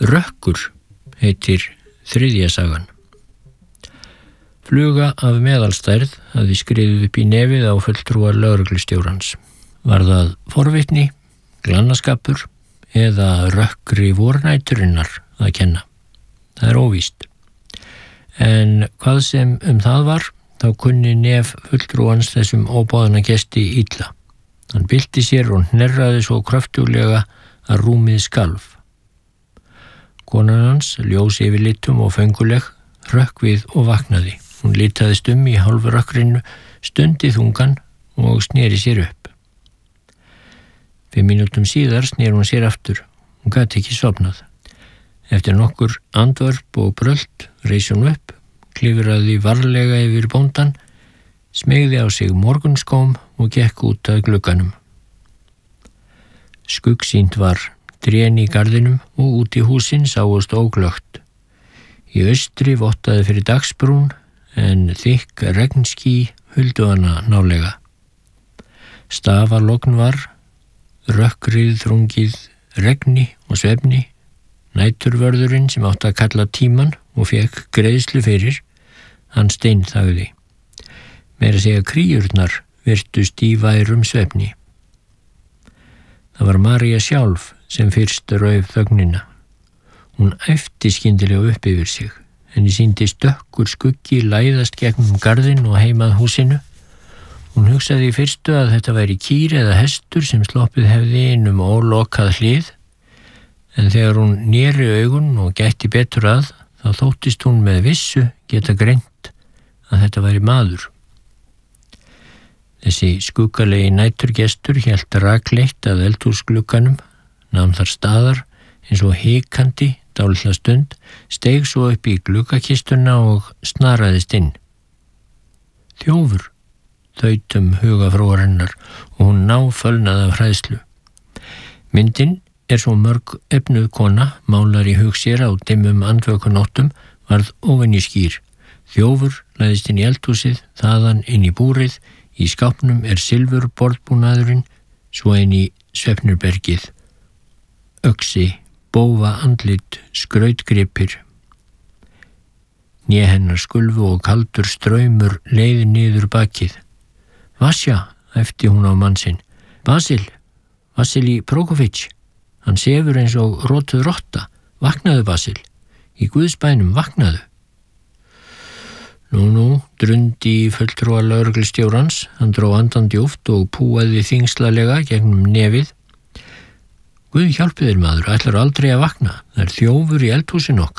Rökkur heitir þriðja sagan. Fluga af meðalstærð hafði skriðið upp í nefið á fulltrúa lögreglustjórans. Var það forvitni, glannaskapur eða rökkri vornæturinnar að kenna? Það er óvíst. En hvað sem það var, þá kunni nef fulltrúans þessum óboðna gesti illa. Hann bylti sér og hnerraði svo kröftuglega að rúmið skalf. Konan hans, ljós yfir litum og fönguleg, hrökk við og vaknaði. Hún litaðist í hálfrökkrinu, stundi þungan og sneri sér upp. 5 mínútum síðar sneri hún sér aftur. Hún gat ekki sofnað. Eftir nokkur andvörp og brölt reis hún upp, klifraði varlega yfir bóndan, smeygði á sig morgunskóm og gekk út að glugganum. Skuggsýnt var, trén í garðinum og út í húsin sáust óglögt. Í austri vottaði fyrir dagsbrún, en þykk regnský huldu hana nálega. Stafalogn var, rökkrið þrungið regni og svefni. Næturvörðurinn sem átti að kalla tíman og fekk greiðslu fyrir, hann steinþagði. Meira að segja kríurnar virtust í værum svefni. Það var María sjálf sem fyrst rauf þögnina. Hún æpti skyndilega upp yfir sig. Henni sýndist dökkur skuggi læðast gegnum garðinn og heimað húsinu. Hún hugsaði í fyrstu að þetta væri kýr eða hestur sem sloppið hefði inn ólokað hlið, en þegar hún neri augun og gætti betur að, þá þóttist hún með vissu geta greint að þetta væri maður. Þessi skuggalegi næturgestur hélt rakleitt að eldhúsglugganum, nam þar staðar eins og hikandi dálitla stund, steig svo upp í gluggakistuna og snaraðist inn. Þjófur, þaut hugafróarinnar og hún náfölnaði af hræðslu. Myndin er svo mörg efnuð kona, málar í hug sér á dimmum andvökunóttum, varð óvenjuskýr. Þjófur læðist inn í eldhúsið, þaðan inn í búrið, í skápnum er silfurborðbúnaðurinn, svo inn í svefnurbergið. Öxi, bófa andlit, skrautgripir. Né hennar skulfu og kaldur straumur leið niður bakið. Vasja, æpti hún á mann sinn. Vasili Prokofič. Hann sefur eins og rótuð rotta. Vaknaðu, Vasil. Í Guðsbænum, vaknaðu. Nú, drundi í fulltrúa lögreglustjórans. Hann dró andann djúpt og púaði þingslalega gegnum nefið. Guð hjálpi þér, maður, ætlar aldrei að vakna. Það er þjófur í eldhúsin okkar.